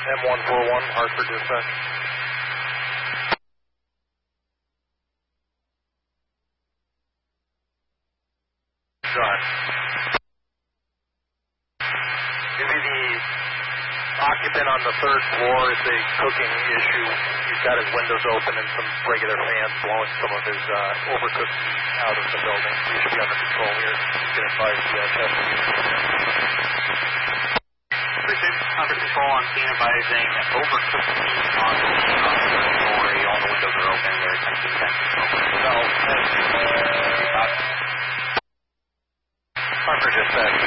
M141, Hartford dispatch. Go ahead. Maybe the occupant on the third floor, it's a cooking issue. He's got his windows open and some regular fans blowing some of his overcooked meat out of the building. We should be under control here. You can advise the test. Under control on scene advising overcooked meat on the third floor. All the windows are open. They're attempting to control. Hartford dispatch.